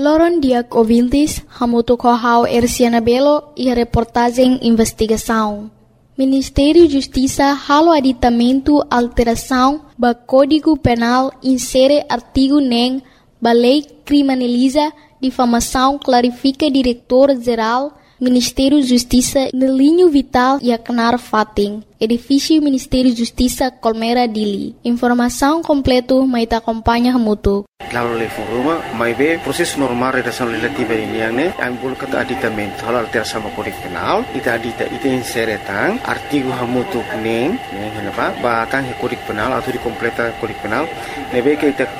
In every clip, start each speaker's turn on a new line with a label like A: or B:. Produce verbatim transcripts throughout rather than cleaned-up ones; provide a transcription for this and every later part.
A: Loron Diak ouvintes, hamuto kohau Erciana Belo e a reportagem investigação. Ministério Justiça halo aditamento alteração ba Código Penal insere artigo nem ba lei criminaliza difamação clarifica diretor-geral Ministério Justiça no linho vital e acnar fating. Edifício Ministério Justiça Colmera Dili. Informação completo mai ta acompanha hamuto.
B: Lalu le foruma mai be proses normal redação legislativa ini yang ne ambul kata aditamento hal alteração no Código Penal ita adita ita insere tang artigo hamutu neng neng henapa ba tang Código Penal atau di completa Código Penal nebe ke ita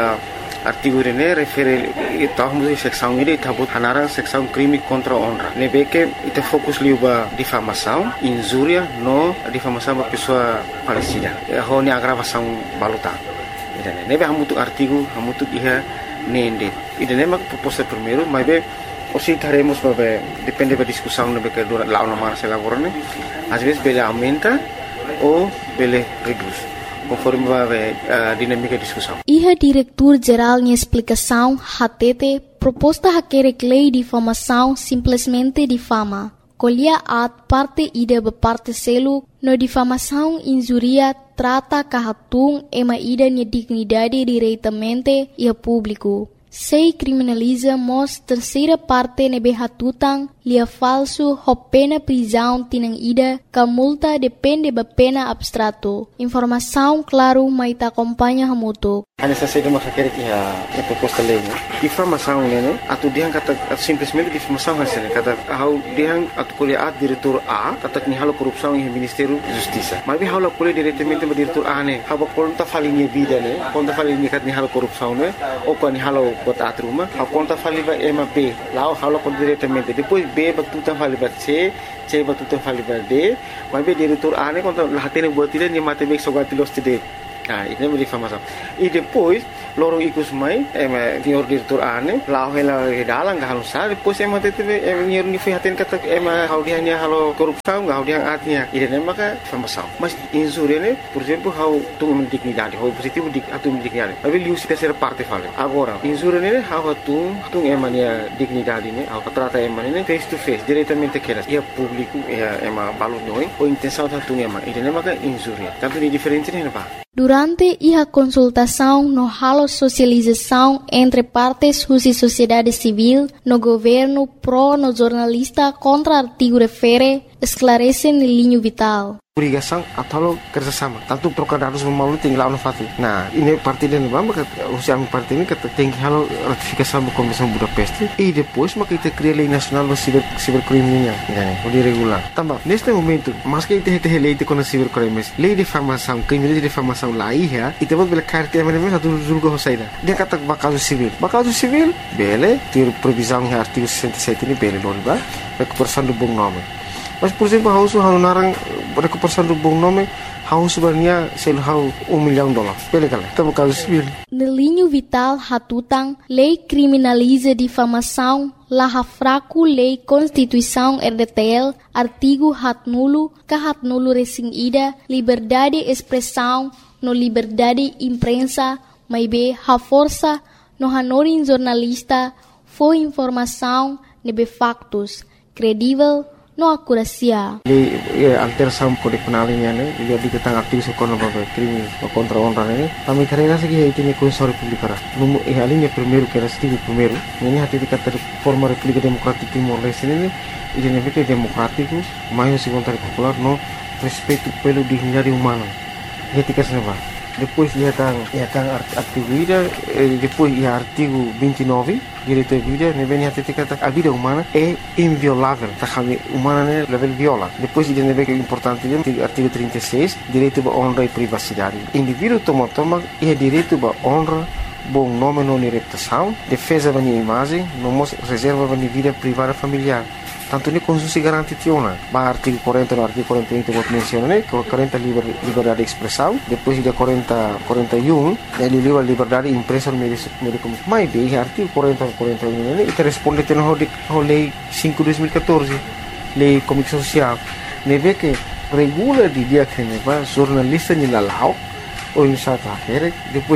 B: artigo ini refere tahun musi seksão ini tabut hanara seksão crime contra honra nebe ke ita fokus liuba difamação injúria no difamação ba pessoa falecida ho ni agravação baluta. Idane nebe hamutuk artigo hamutuk iha nende idane mak proposta primeiro mas be osi taremos babe depende da discussão nebe que dura lá uma se lavorane às vezes bele aumenta ou bele reduz conforme babe a dinâmica da discussão.
A: Iha diretor-geral em explicação hatete proposta haquere lei de difamação simplesmente difama. Colhia at parte ida be parte selo no difamação injuria trata kahatung ema ida ni dignidade diretamente e a público. Sei criminaliza mos terceira parte nebe hatutang lia falso ho pena prisão tinang ida ka multa depende ba pena abstrato. Informação claro mai ta acompanha hamuto.
B: Hanya saja masa kira kia a proposta lei né difamação né atu diang kata simplesmente difamação hasil kata hau diang atu kuliah diretor A kata ni halo korupsão em Ministério Justiça mas bi halo kuliah diretamente ba diretor A né haba conta falinha vida né conta falinha kat ni halo korupsão né ou kan ni halo bota atruma hau conta faliba ema B lá halo kon diretamente depois B ba tutan faliba C C ba tutan faliba D mas bi diretor A né conta lahatene buat tidak ni mate bek sogati los tide. Ah, ini menjadi difamação. E depois, lorong ikut mai, eh, senhor diretor ane, lau hela dalang gak halus sah. Depois emang tete, emang senhor ni fihatin kata, emang hau dia ni halo korupsão, gak hau dia atnya. Ini nama ka difamação. Mas insure ne, por exemplo, hau tu dignidade, hau positivo dik, atu dignidade. Tapi liu si terceira parte fala. Agora, insure ne, hau tu, tu emang dia dignidade ne, hau trata emang ne face to face, diretamente keras. Ia público, ia emang balut noi, ou intenção tu emang. Ini nama ka insure. Tapi ni diferente ne apa?
A: Durante a consultação no halo socialização entre partes e sociedade civil, no governo pró no jornalista contra artigo refere, esclarece no linho vital.
B: Obrigação atau kerjasama. Tanto trocar dados memalu tinggal no fati. Nah, ini parti dan bamba usia parti ini kata tinggi halo ratifikasi sama Komisi Budapest. E depois maka kita cria lei nasional do cyber cybercriminal, né? O regular. Também neste momento, mas que kita kita lei de contra cybercrimes, lei de difamação, crime de difamação lá ia, e temos bela carta é mesmo satu julgo hosaida. Dia kata bakal civil. Bakal civil, bele, ter previsão em artigo sessenta e sete ini bele loriba, recuperação do bom nome. Mas, por exemplo, hausu hau narang recuperação do bom nome, hau sebenarnya sel hau um milhão de dólares. Bele kala, tamo caso civil.
A: No linho vital hatutang, lei criminaliza difamação, laha fraco lei Constituição R D T L, artigo hat nulo, ka hat nulo resing ida, liberdade expressão, no liberdade imprensa, mai be ha força, no hanorin jornalista, foi informação, nebe factos, credível, no akurasia.
B: Lei alteração Código Penal ini ane, dia diketang aktif sekolah bapak krimi contra honra ini. Kami karena segi itu ni Constituição Republicana. Numu eh alinha primeiro que era artigo primeiro. Ini hati dikata forma República Democrática Timor-Leste ini, ini negara democrático, mais segundo popular no respeito pelo dignidade humana. Etika senapa. Depois ia tang ia tang artigo ida, depois ia artigo vinte e nove, direito à vida, ne vem até kata a vida humana é inviolável, tá kami humana ne level viola. Depois ida ne vem que é importante dia artigo trinta e seis, direito à honra e privacidade. Indivíduo toma toma é direito à honra, bom nome não reputação, defesa da minha imagem, não reserva da minha vida privada familiar. Tanto ni konstitusi garanti tiona. Ba artigo quarenta no artigo quarenta e um que eu mencionei, que quarenta liber, liberdade de expressão, depois de quarenta, quarenta e um, ele livre a liberdade de imprensa no meio de comunicação. Mas bem, artigo quarenta, quarenta e um, ele responde à lei cinco de dois mil e catorze, lei de comunicação social. Ne vê que regula de dia que ne va jornalista ni lalau, ou em certa rede, depois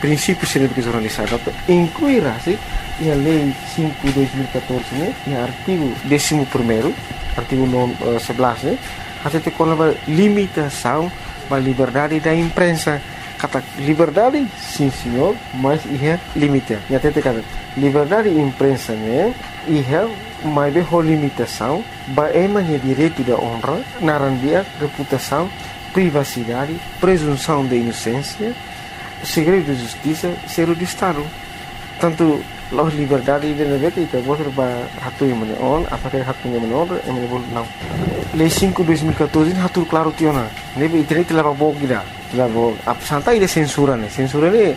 B: princípios de jornalismo, incluirá se a lei cinco de dois mil e catorze, né, e artigo décimo primeiro, artigo sebelas, né, até te coloca limitação da liberdade da imprensa. Kata liberdade, sim senhor, mas é limite. E até te kata liberdade da imprensa, né, é mais bem limitação, é mais direito da honra, narandia, reputação, privacidade, presunção de inocência, segredo de justiça, segredo de Estado. Tanto a liberdade de negara itu boleh berhatu yang mana on, apakah hatu yang mana on, yang mana boleh não. Lei cinco de dois mil e catorze hatu claro tiona. Nebe internet telah bawa kita, telah bawa. Apa santai dia censura ni, censura ni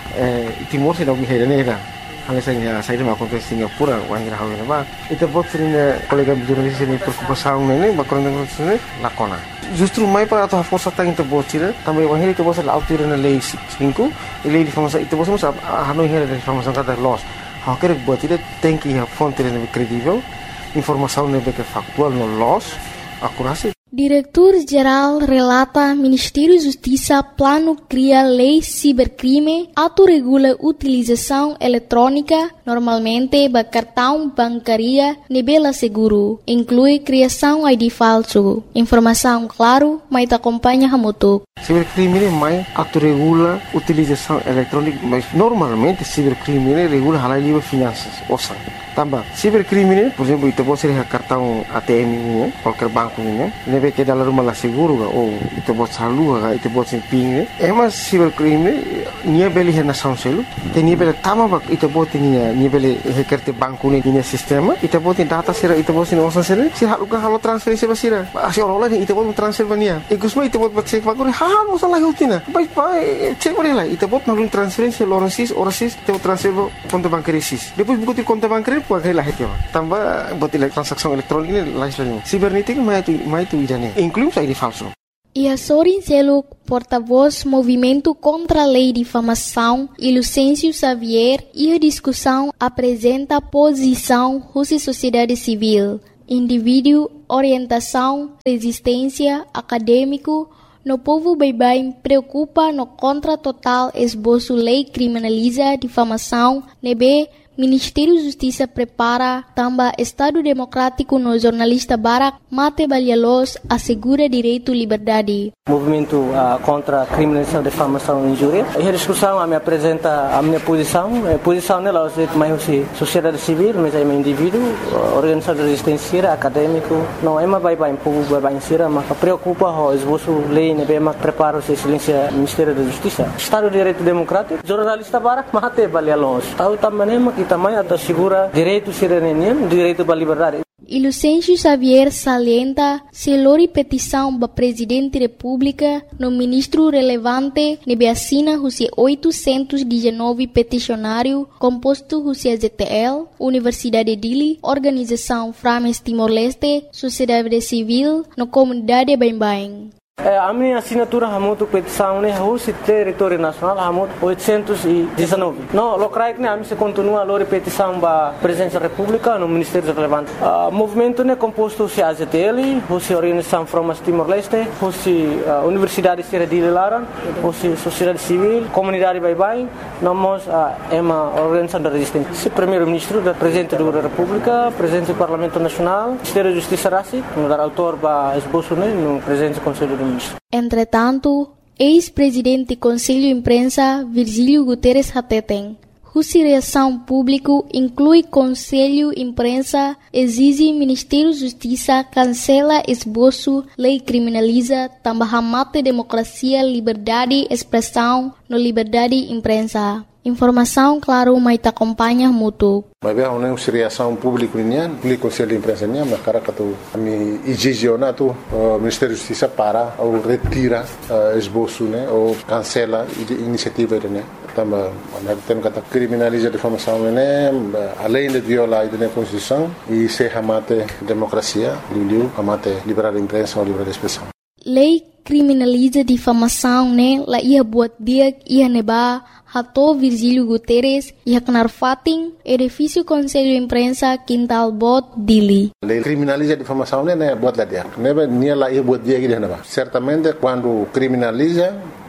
B: Timor se dah berhenti ni dah. Hanya saya saya dah makan ke Singapura, orang kira hawi nama. Itu buat sering kolega jurnalis ini preocupasi ni, bakal dengan sini lakona. Justru mai para atau força tang itu buat sih, tambah orang itu buat selalu tiru na lei cinco, lei difamasi itu buat semua hanoi hera difamasi kata loss. Hak kerja buat itu tem que a fonte lebih kredibel, informação lebih factual no loss, akurasi.
A: Diretor-Geral relata Ministério da Justiça plano cria lei cibercrime, autorregula utilização eletrônica, normalmente ba cartão bancaria nebela seguro, inclui criação I D falso. Informação claro, mas acompanha hamutuk.
B: Cibercrime mais autorregula utilização eletrônica, mas normalmente cibercrime regula halal livre finanças, osan. Tambah, cibercrime, por exemplo, itu boleh ser cartão A T M ini, qualquer banco ini, nebe que dalam rumah lah seguro ga, ou itu boleh saldo ga, itu boleh simping. Emas cibercrime, nia beli hena sound selu, nia beli tama bak, itu boleh nia nia beli hekerte banco ini nia sistema, itu boleh data sira, itu boleh sini osan sira, sira halukan halu transferisi basira, asyik orang lain itu boleh transfer bania, ikusma itu boleh cek bakuri, hal osan lagi utina, baik baik cek boleh lah, itu boleh nalun transferisi orang sis, orang sis, itu transfer konto bancaria sis, depois buku konto bancaria Pakai lah itu, tambah buat transaksi elektronik ini lain-lain. Cibernética mais tu mais tu idane, inclui I D falso.
A: E a Sorin Seluk, porta-voz Movimento contra a Lei de Difamação, e Lucêncio Xavier, e a discussão apresenta posição Rússia Sociedade Civil, indivíduo, orientação, resistência, acadêmico. No povo bem-bem preocupa no contra total esboço lei criminaliza difamação, nebe Ministério da Justiça prepara também Estado Democrático no jornalista Barak Mate Balialos assegura direito e liberdade.
C: Movimento uh, contra a criminalização, difamação e injúria. E a discussão a me apresenta a minha posição. A posição nela é mais sociedade civil, mas é um indivíduo, organização de resistência, acadêmico. Não é mais bem-bem, povo bem-bem, mas preocupa o esboço lei, né, mas prepara o silêncio Ministério da Justiça. Estado de Direito Democrático, jornalista Barak Mate Balialos. Tahu também que também assegura direito cidadania, direito à liberdade.
A: E Lucêncio Xavier salienta se lori petição para Presidente da República no ministro relevante nebe assina Rússia oitocentos e dezenove peticionário composto Rússia Z T L, Universidade de Dili, Organização Frames Timor-Leste, Sociedade Civil, no Comunidade Bem-Bem.
C: A minha assinatura é muito petição, né? Rússia território nacional é muito oitocentos e dezenove. Não, locais né? A minha continua a lori petição para Presidência da República no Ministério relevante. O movimento né composto se a Z T L, Rússia Organização Frames Timor-Leste, Rússia Universidade de Dili Laran, Rússia Sociedade Civil, Comunidade Bem-Bem, nós é uma organização de resistência. O primeiro-ministro, da Presidente da República, Presidente do Parlamento Nacional, Ministério da Justiça Rassi, no dar autor para esboço né? No Presidente do Conselho do
A: Entretanto, ex-presidente do Conselho de Imprensa, Virgílio Guterres Hateten, Rússia Reação Público inclui Conselho de Imprensa, exige Ministério da Justiça, cancela esboço, lei criminaliza, também mata democracia, liberdade, expressão, no liberdade de imprensa. Informação, claro, mas te acompanha muito.
D: Mas bem, a União de Reação Pública União, o Conselho de Imprensa União, mas cara que tu me exigiu na tu Ministério da Justiça para ou retira esboço, né, ou cancela a iniciativa, né. Também, tem que criminalizar a difamação, né, além de violar a Constituição e se amate democracia, liu amate liberdade de imprensa ou liberdade de expressão.
A: Lei criminaliza difamação, né, lá ia buat dia ia neba Hato Virgílio Guterres ia kenar fating edifício Conselho de Imprensa Quintal Bot Dili.
D: Lei criminaliza a difamação, né, buat lá dia. Neba nia lá ia buat dia que neba. Certamente quando criminaliza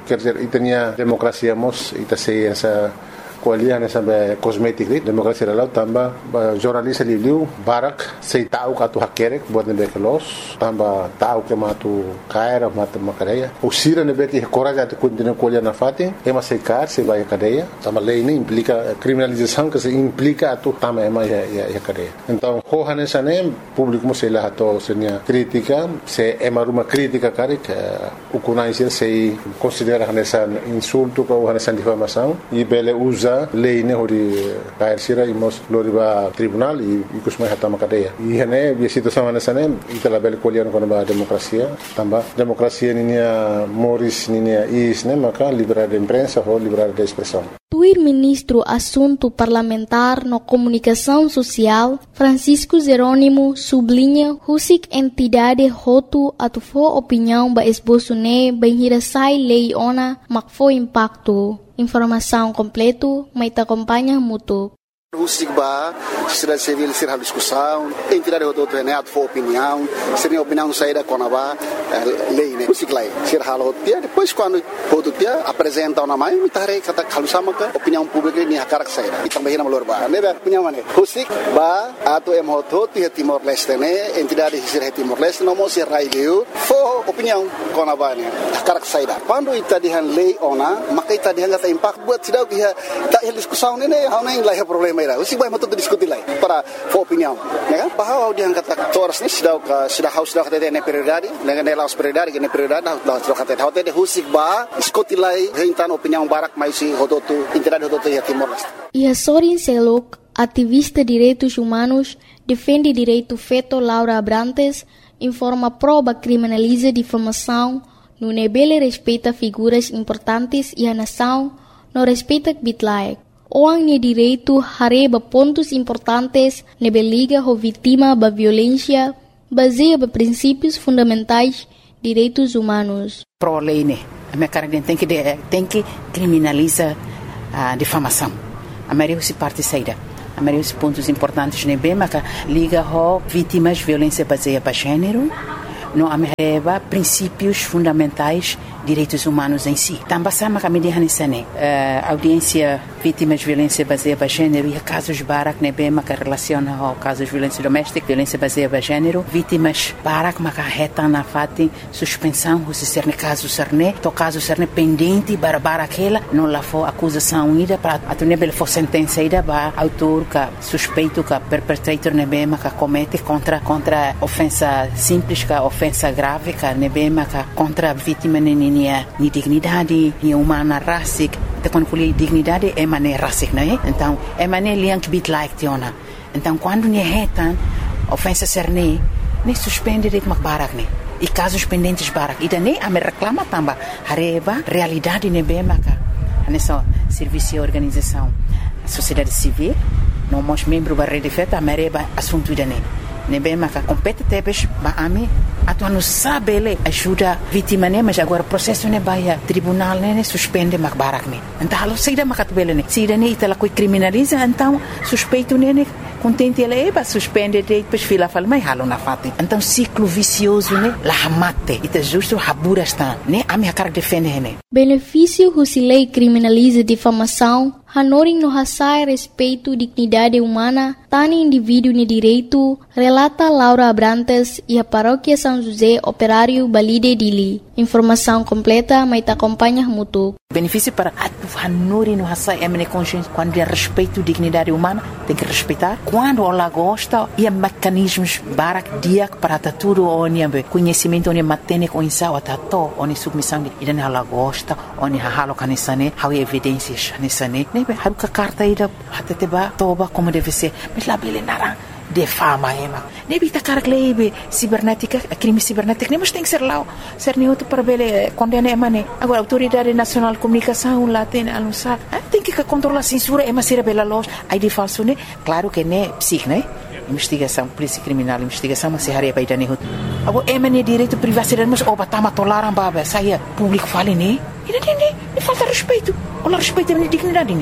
D: quer dizer, e tinha democracia mos, e tá sei essa kualian essa cosmética, democracia lá também, jornalista liu barak, sei tahu katu hakerek buat nebe kelos, tambah tahu que matu caira, matu macareia, o sira nebe que coragem até continuar kualian na fatin, é mas sei car, sei vai a cadeia, também lei nem implica criminalização que se implica atu também é mais a cadeia. Então, hohan essa nem público sei lá to senia crítica, se é uma crítica cara que o conhece sei considera essa insulto ou essa difamação e bele usa lei ne hori cair sira imos loriba tribunal e ikus mai hatama cadeia e hene bi situação nessa nem itala bele colher com a democracia também democracia ninia moris ninia is ne maka liberdade de imprensa ou liberdade de expressão.
A: Tuir ministro assunto parlamentar no comunicação social Francisco Jerônimo sublinha husik entidade hotu atufo opinião ba esboço ne benhirasai lei ona makfo impacto. Informação completo, mas te acompanha mútuo.
E: O SIGBA, sociedade civil, ser a discussão, entidade do outro reneado for opinião, seria opinião saída com a lei, né? O SIGLA, ser a rotia, depois quando o outro dia apresenta uma mãe, me tarei que está calusama que opinião pública nem a cara que saída. E também na malorba, né? Opinião né? O SIGBA, ato é moto, tinha Timor-Leste, né? Entidade de ser Timor-Leste, não mostra raio, for opinião com a mãe, a cara que saída. Quando está de lei ona, mas está de hanga impacto buat cidade que está discussão, né? Não nem lá é problema. O SIGBA mau tuh diskusi lagi para opinião, né? Bahwa dia angkat toras ni sudah sudah haus sudah kata dia prioridade, dengan nelas prioridade, dengan prioridade dah sudah kata dia. Hotel o SIGBA diskusi lagi hentan opinião barak mais si hototu entidade hototu ya Timor-Leste.
A: E a Sorin Selok, ativista de direitos humanos, defende direito feto Laura Abrantes, informa prova criminaliza difamação, no nebele respeita figuras importantes e a nação não respeita bitlaek. Orang ni direito hareba pontos importantes nebe liga ho vítima ba violência baseia ba princípios fundamentais direitos humanos.
F: Pro lei né, a minha cara tem que tem que criminalizar a difamação. A maioria se parte saída. A maioria dos pontos importantes nebe mas liga ho vítimas violência baseia ba gênero. Não amereba princípios fundamentais direitos humanos em si. Também sama kami di hanisane audiência vítimas de violência baseada em gênero e casos barak nebe maka relaciona ao casos de violência doméstica, violência baseada em gênero, vítimas barak maka reta na fati suspensão se ser caso serne, to caso serne pendente para barakela, não lá for acusação ida para atunebel for sentença ida ba autor ka suspeito ka perpetrator nebe maka comete contra contra ofensa simples ka ofensa grave ka nebe maka contra vítima ni ni dignidade, ni humana racic, então quando falei dignidade é maneira racic, não é? Então é maneira liang bit like tiona. Então quando ni retan ofensa serne, ni suspende det mak barak ne. E casos pendentes barak, e daí a me reclama tamba hareba realidade ne be maka. Nessa serviço e organização, a sociedade civil, não mos membro da rede feta, a mereba assunto dane. Ne be maka competentes ba ame atu não sabe ele ajuda vítima né mas agora processo né vai tribunal né suspende mak barak né então halo saída makat bele né saída né itala coi criminaliza então suspeito né contente ele é suspende depois fila fala mas halo na fati então ciclo vicioso né la mate ita justo habura está né a minha cara defende né
A: benefício se lei criminaliza difamação hanoring no hasai respeito dignidade humana tani indivíduo ne direito relata Laura Abrantes e a paróquia São José Operário Balide Dili. Informação completa, mas te acompanha mútuo.
F: Benefício para a Nuri no Hassai é minha consciência quando é respeito à dignidade humana, tem que respeitar. Quando ela gosta, e mecanismos para dia para tudo, onde conhecimento, onde matene com insau, tato, onde submissão, e daí ela gosta, onde halo canisane, há evidências canisane, né? Há uma carta aí da até ba toba como deve ser, mas lá bele narang. De fama ema. Nebi ta cara klebe cibernética, crime cibernético, nem mas tem que ser lá, ser nem outro para bele condena ema né. Agora autoridade nacional de comunicação lá tem anunciar, tem que controlar a censura ema ser bela loja, aí de falso né. Claro que né, psic né. Investigação, polícia criminal, investigação mas se haria para ir né. Agora ema né direito privacidade mas oba tama tolaram baba, saia público fale né. E não tem né, falta respeito. Olha respeito a minha dignidade né.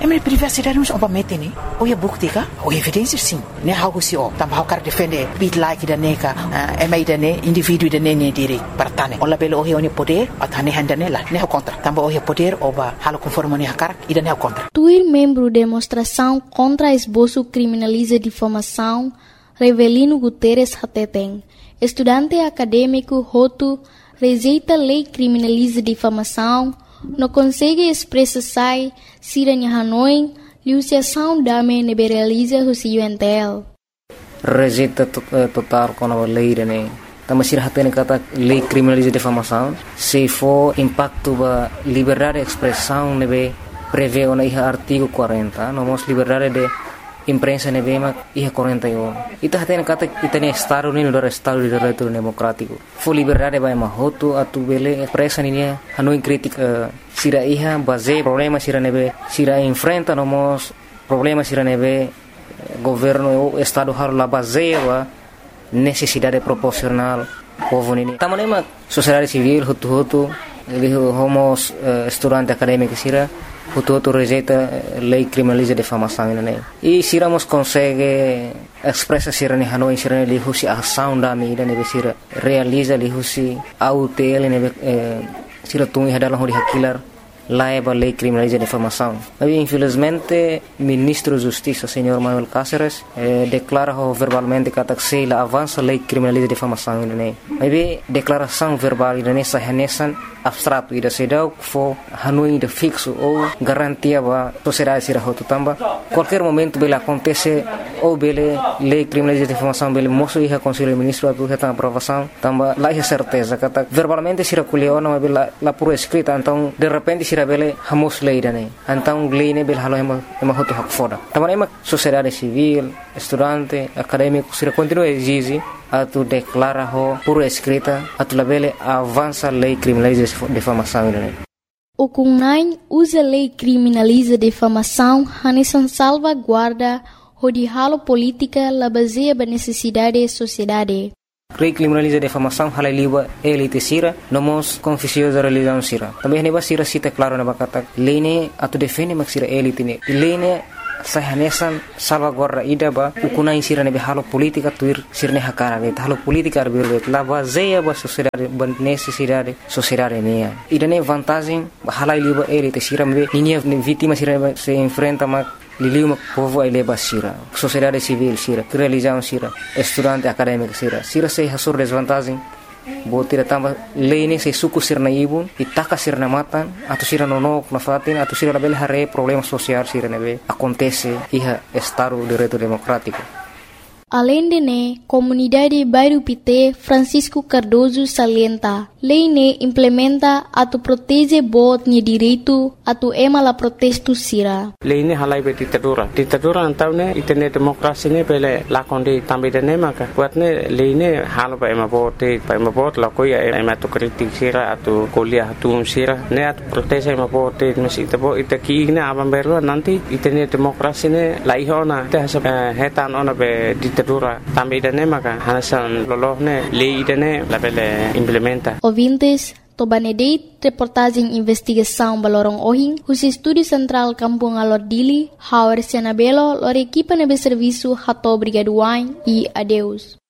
F: é minha privacidade não oba mete ni ou é bukti ka ou evidência sim né algo se o também o cara defender bit like da neka é mais da ne indivíduo da ne ne direito para tane ou labelo o é poder a tane handa nela né o contra também o é poder oba halo conforme ne cara e da ne o contra
A: Tuir membro demonstração contra esboço criminaliza difamação Revelino Guterres Hateten estudante acadêmico Hotu rejeita lei criminaliza difamação não consegue expressar sai siranya Hanoi liusiação dame neberaliza o U N T L
G: rejeita total com a lei né também se hatene kata lei criminaliza difamação se for impacto ba liberdade de expressão nebe prevê o na artigo quarenta não mos liberdade de imprensa nebe ma iha quarenta e um ita hatene kata itane estado ni do estado de direito democrático for liberdade ba ma hotu atu bele expressa ni Hanoi crítica sira iha base problema sira nebe sira enfrenta no mos problema sira nebe governo estado har la base wa necessidade proporcional povo ni tamanema sociedade civil hutu hutu ele homos uh, estudante acadêmico sira hutu hutu rejeita lei criminaliza difamação né e sira mos consegue expressa sira ni Hanoi sira ni husi ação da mídia ne sira realiza li husi autel ne sira tungi hadalah hori hakilar laiba lei criminaliza difamação. Mas infelizmente ministro da Justiça, senhor Manuel Cáceres, eh, declara verbalmente que a la avança lei criminaliza difamação né. Mas declaração verbal né sahanesan abstrato ida sedau fo Hanoi de fixo ou garantia ba sociedade sira hotu tamba qualquer momento bela acontece ou bele lei criminaliza difamação bele moço ia conselho ministro atu reta aprovação tamba lá é certeza que verbalmente sira kuliona mas bela la pura escrita então de repente sira bele hamos lei dane então lei ne bele halo ema ema hotu hak foda tamba ema sociedade civil estudante acadêmico sira continua exige atu declara ho pura escrita atu labele avança lei criminaliza difamação né.
A: O Kunai usa lei criminaliza difamação hanesan salvaguarda hodihalo política la baseia ba necessidade sociedade.
G: Lei criminaliza difamação halaliwa elite sira nomos confusiosa religião sira. Também neba sira cita claro na bakata lei ne atu defende mak sira elite ne. Lei ne sahanesan salvaguarda ida ba ukuna insira nebe halo politika tuir sirne hakara be halo politika arbir la baseia ba sociedade ba necessidade sociedade ne ida ne vantagem hala liba elite sira me ninia vítima sira se enfrenta ma liliu povo ele ba sira sociedade civil sira religião sira estudante acadêmico sira sira se hasur desvantagem botira tamba lei se suku sirna ibun itaka sirna matan atau sira nonok na fatin atau sira label hare problema social sira nebe acontece iha estado de direito democrático.
A: Além de ne, comunidade Bairro Pité Francisco Cardoso salienta, lei ne implementa atu protege bot ni direito atu ema la protesto sira.
C: Lei ne halai be ditadura. Ditadura antau ne itene demokrasi ne pele lakondi tambe de ne maka. Buat ne lei ne halo ba ema bot ba ema bot la koi ema tu kritik sira atu kuliah atu sira ne atu protege ema bot mesi tabo itaki ne abam berlo nanti itene demokrasi ne lai hona te hasa hetan ona be ditadura tambe de ne maka hanasan loloh ne lei de ne la pele implementa.
A: Ouvintes, Tobanedeit, reportagem investigação Balorong Ohing, os Estúdio Central Kampung Alordili, Hauer Sianabelo, lor equipa nebe serviço Hato Brigaduain e adeus.